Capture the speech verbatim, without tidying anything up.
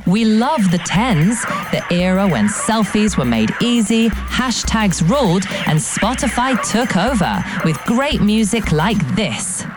We love the tens, the era when selfies were made easy, hashtags ruled, and Spotify took over with great music like this.